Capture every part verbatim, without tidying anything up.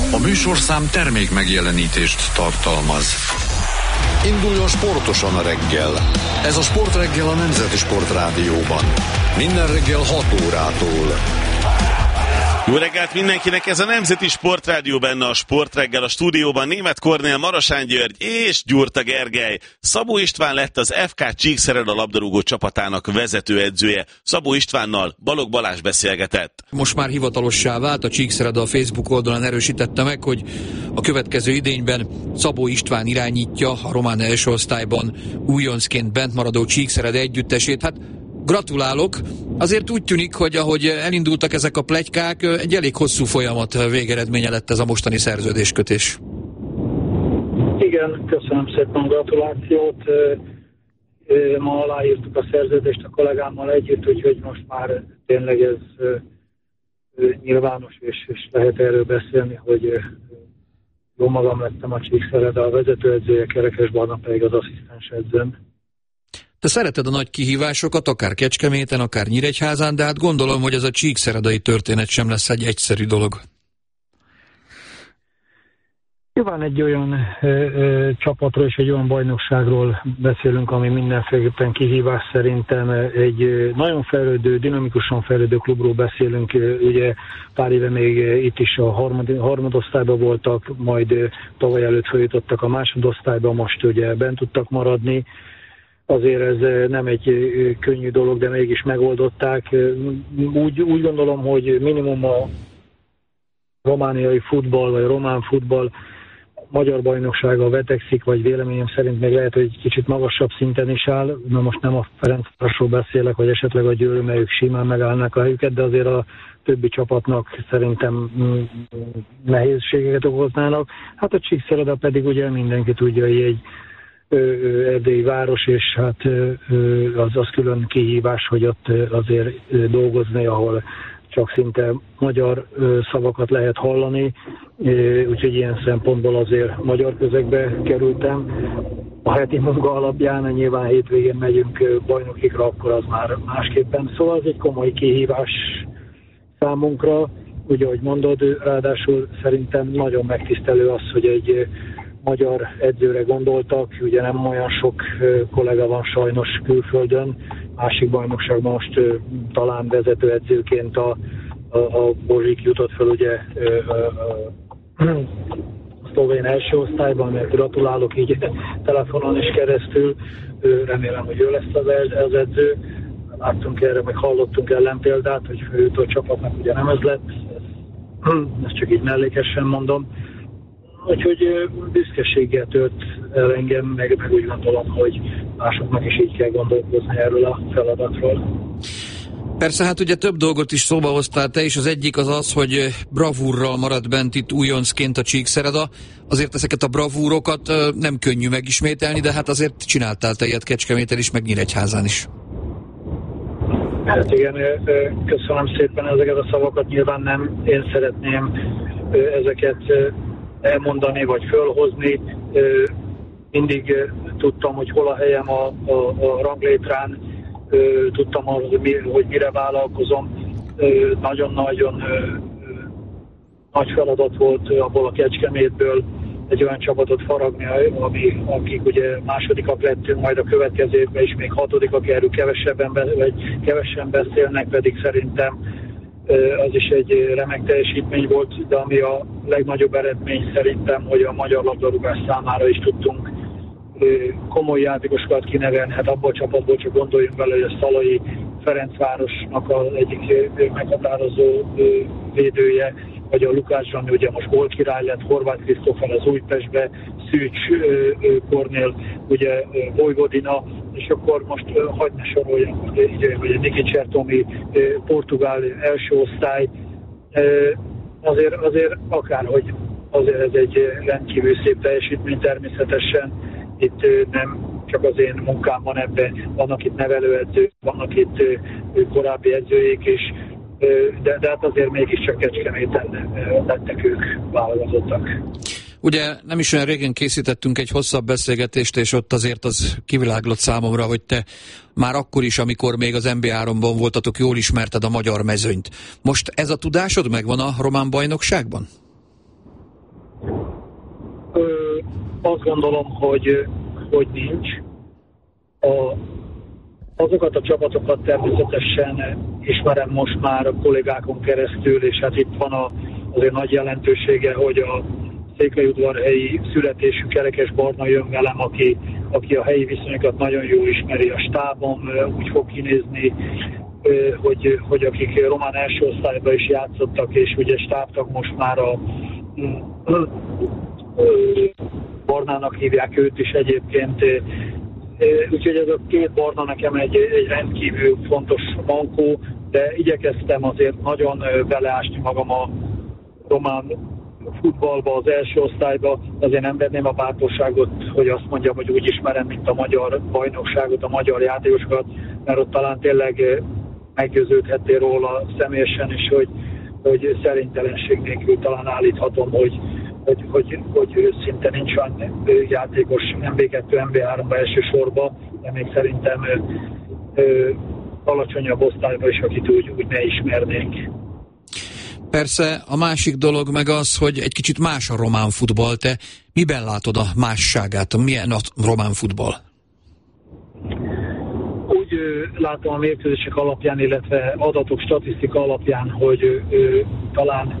A műsorszám termék megjelenítést tartalmaz. Induljon sportosan a reggel. Ez a Sportreggel a Nemzeti Sportrádióban. Minden reggel hat órától. Jó reggelt mindenkinek, ez a Nemzeti Sportrádió, benne a Sportreggel, a stúdióban Németh Kornél, Marosán György és Gyurta Gergely. Szabó István lett az ef ká Csíkszereda labdarúgó csapatának vezetőedzője. Szabó Istvánnal Balogh Balázs beszélgetett. Most már hivatalossá vált, a Csíkszereda a Facebook oldalon erősítette meg, hogy a következő idényben Szabó István irányítja a román első osztályban újoncként bent maradó Csíkszereda együttesét. Hát gratulálok! Azért úgy tűnik, hogy ahogy elindultak ezek a pletykák, egy elég hosszú folyamat végeredménye lett ez a mostani szerződéskötés. Igen, köszönöm szépen a gratulációt. Ma aláírtuk a szerződést a kollégámmal együtt, úgyhogy most már tényleg ez nyilvános, és, és lehet erről beszélni, hogy jó magam lettem a Csíkszereda a vezetőedzője, Kerekes Barna pedig az asszisztens edzőm. Te szereted a nagy kihívásokat, akár Kecskeméten, akár Nyíregyházán, de hát gondolom, hogy ez a csíkszeredai történet sem lesz egy egyszerű dolog. Nyilván egy olyan ö, ö, csapatról és egy olyan bajnokságról beszélünk, ami mindenféleképpen kihívás szerintem. Egy ö, nagyon fejlődő, dinamikusan fejlődő klubról beszélünk. Ugye pár éve még itt is a harmad, harmadosztályban voltak, majd ö, tavaly előtt feljutottak a másodosztályba, most ugye bent tudtak maradni. Azért ez nem egy könnyű dolog, de mégis megoldották. Úgy, úgy gondolom, hogy minimum a romániai futball, vagy román futball magyar bajnoksága vetekszik, vagy véleményem szerint még lehet, hogy egy kicsit magasabb szinten is áll. Na most nem a Ferencvárosról beszélek, vagy esetleg a Győr, mert ők simán megállnak a helyüket, de azért a többi csapatnak szerintem nehézségeket okoznának. Hát a Csíkszereda pedig ugye mindenki tudja, hogy egy erdélyi város, és hát az, az külön kihívás, hogy ott azért dolgozni, ahol csak szinte magyar szavakat lehet hallani, úgyhogy ilyen szempontból azért magyar közegbe kerültem. A heti munka alapján, nyilván hétvégén megyünk bajnokikra, akkor az már másképpen. Szóval ez egy komoly kihívás számunkra, ugye ahogy mondod, ráadásul szerintem nagyon megtisztelő az, hogy egy magyar edzőre gondoltak, ugye nem olyan sok kollega van sajnos külföldön, másik bajnokságban most talán vezetőedzőként a, a, a Bozsik jutott fel ugye a, a szlovén első osztályban, mert gratulálok így telefonon is keresztül, remélem, hogy ő lesz az, az edző. Láttunk erre, meg hallottunk ellenpéldát, hogy főjutó csapatnak ugye nem ez lett, ezt csak így mellékesen mondom. Úgyhogy büszkeséggel tölt el engem, meg, meg úgy gondolom, hogy másoknak is így kell gondolkozni erről a feladatról. Persze, hát ugye több dolgot is szóba hoztál te, és az egyik az az, hogy bravúrral maradt bent itt újoncként a Csíkszereda. Azért ezeket a bravúrokat nem könnyű megismételni, de hát azért csináltál te ilyet Kecskeméten is, meg Nyíregyházán is. Hát igen, köszönöm szépen ezeket a szavakat, nyilván nem én szeretném ezeket elmondani, vagy fölhozni. Mindig tudtam, hogy hol a helyem a, a, a ranglétrán, tudtam, hogy mire vállalkozom. Nagyon-nagyon nagy feladat volt abból a Kecskemétből egy olyan csapatot faragni, ami, akik ugye másodikak lettünk, majd a következő évben is még hatodikak, erről kevesebben, vagy kevesen beszélnek, pedig szerintem az is egy remek teljesítmény volt, de ami a legnagyobb eredmény szerintem, hogy a magyar labdarúgás számára is tudtunk komoly játékosokat kinevelni. Hát abból a csapatból csak gondoljunk vele, hogy a Szalai Ferencvárosnak az egyik meghatározó védője, vagy a Lukács Zsani, ugye most gólkirály lett, Horváth Krisztófer az Újpestbe, Szűcs Kornél, ugye Vojvodina, és akkor most hagyd ne soroljam, hogy a Niki Csertomi, portugál első osztály, azért, azért akárhogy azért ez egy rendkívül szép teljesítmény természetesen, itt nem csak az én munkám van ebben, vannak itt nevelőedzők, vannak itt korábbi edzőjék is, de, de hát azért mégiscsak Kecskeméten lettek ők válogatottak. Ugye nem is olyan régen készítettünk egy hosszabb beszélgetést, és ott azért az kiviláglott számomra, hogy te már akkor is, amikor még az en bé háromban voltatok, jól ismerted a magyar mezőnyt. Most ez a tudásod megvan a román bajnokságban? azt gondolom, hogy, hogy nincs. A, azokat a csapatokat természetesen ismerem most már a kollégákon keresztül, és hát itt van a, azért nagy jelentősége, hogy a székelyudvarhelyi születésű Kerekes Barna jön velem, aki, aki a helyi viszonyokat nagyon jól ismeri, a stábom úgy fog kinézni, hogy, hogy akik román első osztályban is játszottak, és ugye stábtag most már a Barnának hívják őt is egyébként. Úgyhogy ez a két Barna nekem egy, egy rendkívül fontos mankó, de igyekeztem azért nagyon beleásni magam a román futballba, az első osztályba, azért nem venném a bátorságot, hogy azt mondjam, hogy úgy ismerem, mint a magyar bajnokságot, a magyar játékosokat, mert ott talán tényleg meggyőződhettél róla személyesen is, hogy, hogy szerintelenség nélkül talán állíthatom, hogy, hogy, hogy, hogy szinte nincs olyan játékos em bé kettő, em bé háromba elsősorban, de még szerintem ö, ö, alacsonyabb osztályban is, akit úgy, úgy ne ismernénk. Persze a másik dolog meg az, hogy egy kicsit más a román futball. Te miben látod a másságát? Milyen a román futball? Úgy ö, látom a mérkőzések alapján, illetve adatok, statisztika alapján, hogy ö, ö, talán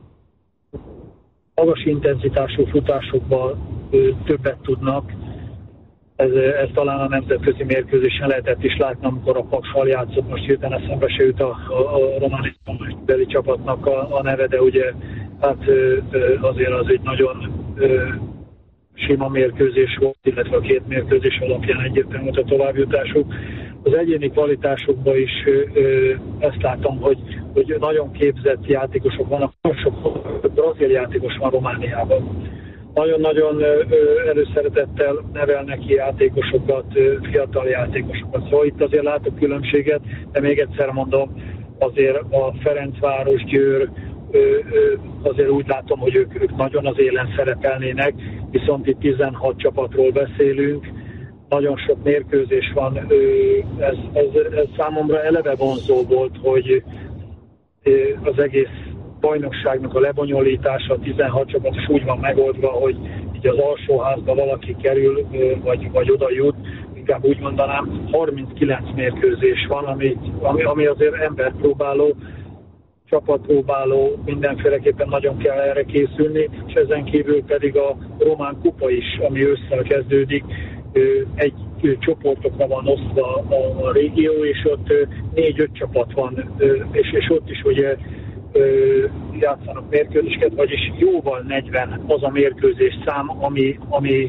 magas intenzitású futásokban ö, többet tudnak. Ez, ez talán a nemzetközi mérkőzésen lehetett is látni, amikor a Paksal játszott, most hirtelen eszembe se jut a, a, a román beli csapatnak a, a neve, de ugye hát ö, ö, azért az egy nagyon ö, sima mérkőzés volt, illetve a két mérkőzés alapján egyértelmű a továbbjutásuk. Az egyéni kvalitásokban is ö, ezt látom, hogy, hogy nagyon képzett játékosok vannak, nagyon sok brazil játékos van Romániában. Nagyon-nagyon ö, előszeretettel nevelnek ki játékosokat, ö, fiatal játékosokat. Szóval itt azért látok különbséget, de még egyszer mondom, azért a Ferencváros, Győr, ö, ö, azért úgy látom, hogy ők, ők nagyon az élen szerepelnének, viszont itt tizenhat csapatról beszélünk, nagyon sok mérkőzés van, ö, ez, ez, ez számomra eleve vonzó volt, hogy ö, az egész bajnokságnak a lebonyolítása, a tizenhat csapat is úgy van megoldva, hogy így az alsóházba valaki kerül, vagy, vagy oda jut, inkább úgy mondanám, harminckilenc mérkőzés van, ami, ami, ami azért emberpróbáló, csapatpróbáló, mindenféleképpen nagyon kell erre készülni, és ezen kívül pedig a román kupa is, ami ősszel kezdődik, egy csoportokra van osztva a, a régió, és ott négy-öt csapat van, és, és ott is ugye játszanak mérkőzéseket, vagyis jóval negyven az a mérkőzés szám, ami, ami,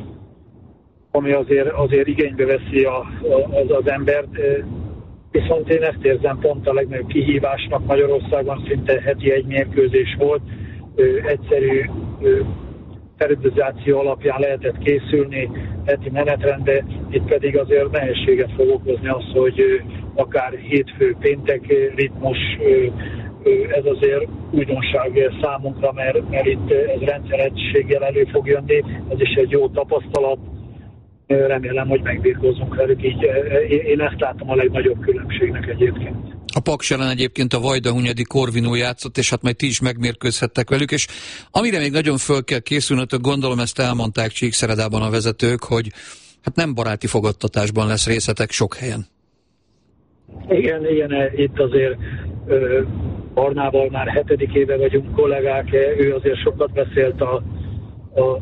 ami azért, azért igénybe veszi a, az, az embert. Viszont én ezt érzem pont a legnagyobb kihívásnak. Magyarországon szinte heti egy mérkőzés volt, egyszerű periodizáció alapján lehetett készülni, heti menetrendbe, itt pedig azért nehézséget fog okozni az, hogy akár hétfő, péntek ritmus, ez azért újdonság számunkra, mert, mert itt ez rendszeregységgel elő fog jönni, ez is egy jó tapasztalat, remélem, hogy megbírkozunk velük, így én ezt látom a legnagyobb különbségnek egyébként. A Paks ellen egyébként a Vajdahunyadi Corvinó játszott, és hát majd ti is megmérkőzhettek velük, és amire még nagyon föl kell készülnötök, gondolom ezt elmondták Csíkszeredában a vezetők, hogy hát nem baráti fogadtatásban lesz részletek sok helyen. Igen, igen, itt azért Barnával már hetedik éve vagyunk kollégák, ő azért sokat beszélt a, a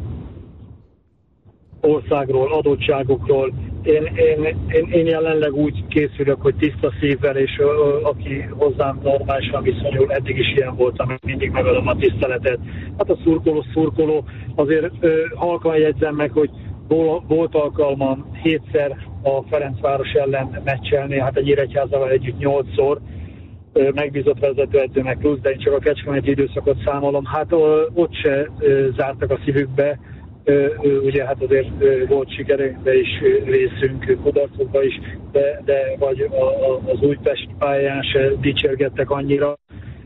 országról, adottságokról. Én, én, én, én jelenleg úgy készülök, hogy tiszta szívvel, és ö, aki hozzám normálisan viszonyul, eddig is ilyen voltam, mindig megadom a tiszteletet. Hát a szurkoló, szurkoló, azért ö, halkan jegyzem meg, hogy volt alkalmam hétszer a Ferencváros ellen meccselni, hát egy Nyíregyházával együtt nyolcszor, megbízott vezetőedzőnek plusz, de én csak a kecskeméti időszakot számolom. Hát ott se zártak a szívükbe, ugye hát azért volt sikerekbe is részünk, kudarcokba is, de, de vagy a, a, az Újpest pályán se dicsergettek annyira.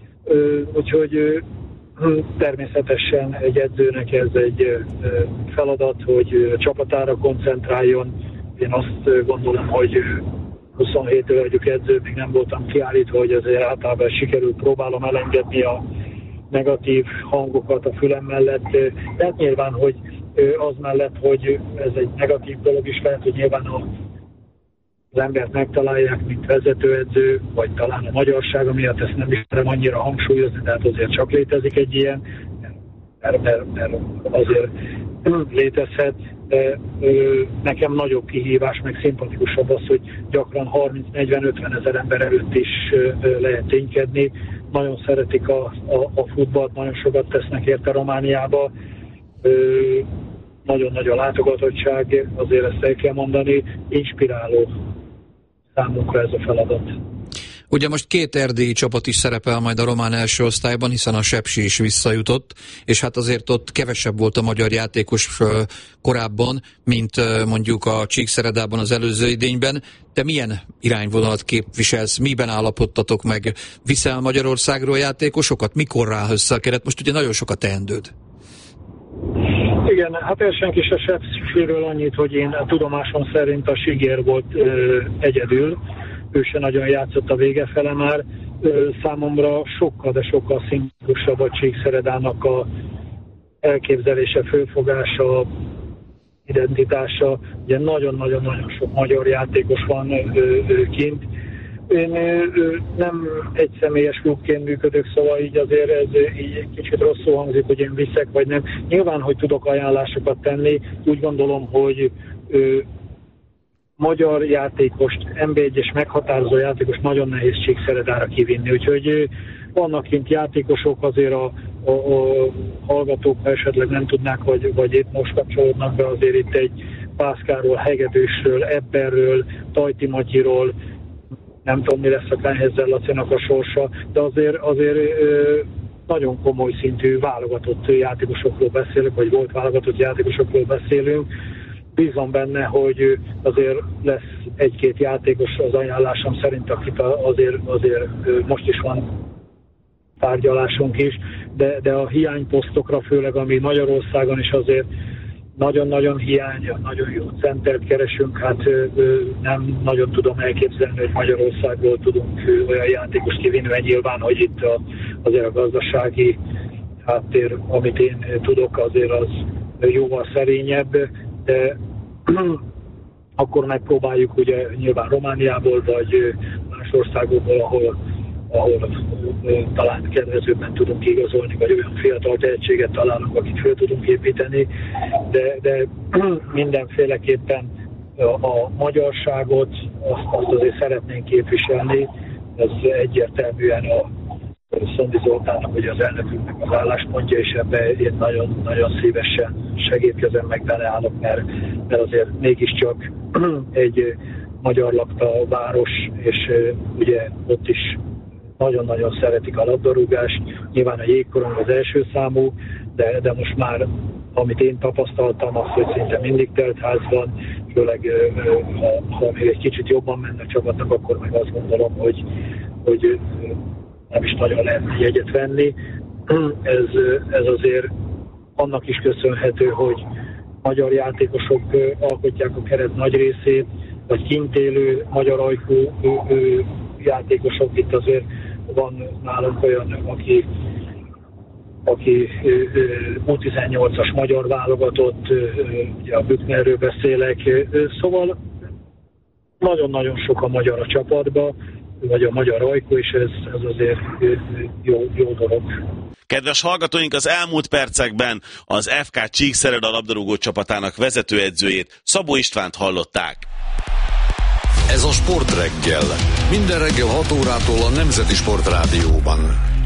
Úgyhogy természetesen egy edzőnek ez egy feladat, hogy a csapatára koncentráljon. Én azt gondolom, hogy huszonhét éve vagyok edző, még nem voltam kiállítva, hogy azért általában sikerült, próbálom elengedni a negatív hangokat a fülem mellett. Tehát nyilván, hogy az mellett, hogy ez egy negatív dolog is lehet, hogy nyilván a, az embert megtalálják, mint vezetőedző, vagy talán a magyarsága miatt ezt nem is tudom annyira hangsúlyozni, tehát azért csak létezik egy ilyen, mert, mert, mert azért létezhet, de ö, nekem nagyobb kihívás, meg szimpatikusabb az, hogy gyakran harminc-negyven-ötven ezer ember előtt is ö, lehet ténykedni. Nagyon szeretik a, a, a futballt, nagyon sokat tesznek érte Romániába. Ö, nagyon nagy a látogatottság, azért ezt el kell mondani, inspiráló számunkra ez a feladat. Ugye most két erdélyi csapat is szerepel majd a román első osztályban, hiszen a Sepsi is visszajutott, és hát azért ott kevesebb volt a magyar játékos korábban, mint mondjuk a Csíkszeredában az előző idényben. Te milyen irányvonalat képviselsz, miben állapodtatok meg? Viszel Magyarországról játékosokat? Mikor ráll össze a keret? Most ugye nagyon sok a teendőd. Igen, hát elsőnk is a Sepsiről annyit, hogy én a tudomásom szerint a Sigér volt ö, egyedül, ő se nagyon játszott a vége fele már. Ö, számomra sokkal, de sokkal szimpatikusabb a Csíkszeredának a elképzelése, fölfogása, identitása. Ugye nagyon-nagyon-nagyon sok magyar játékos van ö, ö, kint. Én ö, nem egy személyes klubként működök, szóval így azért ez így kicsit rosszul hangzik, hogy én viszek, vagy nem. Nyilván, hogy tudok ajánlásokat tenni, úgy gondolom, hogy ö, magyar játékost, en bé egyes meghatározó játékost nagyon nehéz Csíkszeredára kivinni, úgyhogy vannak kint játékosok, azért a, a, a hallgatók, ha esetleg nem tudnák, vagy, vagy épp most kapcsolódnak be, azért itt egy Pászkáról, Hegedűsről, Ebberről, Tajti Matyiról, nem tudom, mi lesz a Kányhezzel Lacinak a sorsa, de azért, azért nagyon komoly szintű válogatott játékosokról beszélünk, vagy volt válogatott játékosokról beszélünk. Bízom benne, hogy azért lesz egy-két játékos az ajánlásom szerint, akit azért, azért most is van tárgyalásunk is, de, de a hiányposztokra, főleg ami Magyarországon is azért nagyon-nagyon hiány, nagyon jó centert keresünk, hát nem nagyon tudom elképzelni, hogy Magyarországról tudunk olyan játékost kivinni, mert nyilván, hogy itt a, azért a gazdasági háttér, amit én tudok, azért az jóval szerényebb, de akkor megpróbáljuk ugye nyilván Romániából, vagy más országokból, ahol, ahol talán kedvezőbben tudunk igazolni, vagy olyan fiatal tehetséget találunk, akit fel tudunk építeni, de, de mindenféleképpen a, a magyarságot, azt, azt azért szeretnénk képviselni, ez egyértelműen a Szondi Zoltánnak, ugye az elnökünknek az álláspontja, és ebben én nagyon, nagyon szívesen segítkezem, meg beleállok, mert, mert azért mégiscsak egy magyar lakta város, és ugye ott is nagyon-nagyon szeretik a labdarúgást. Nyilván a jégkorong az első számú, de, de most már, amit én tapasztaltam, az, hogy szinte mindig telt ház van, főleg ha, ha még egy kicsit jobban menne a csapatnak, akkor meg azt gondolom, hogy, hogy nem is nagyon lehet jegyet venni. Ez, ez azért annak is köszönhető, hogy magyar játékosok alkotják a keret nagy részét, vagy kint élő magyar ajkú játékosok. Itt azért van nálunk olyan, aki, aki U tizennyolcas magyar válogatott, ugye a Büknerről beszélek, szóval nagyon-nagyon sok a magyar a csapatban, vagy a magyar ajkú, és ez, ez azért jó, jó dolog. Kedves hallgatóink, az elmúlt percekben az ef ká Csíkszereda labdarúgó csapatának vezetőedzőjét, Szabó Istvánt hallották. Ez a Sportreggel. Minden reggel hat órától a Nemzeti Sportrádióban.